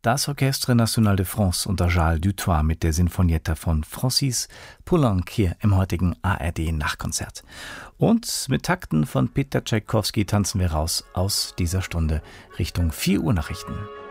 das Orchestre National de France unter Charles Dutoit mit der Sinfonietta von Francis Poulenc hier im heutigen ARD-Nachkonzert. Und mit Takten von Peter Tschaikowski tanzen wir raus aus dieser Stunde Richtung 4 Uhr Nachrichten.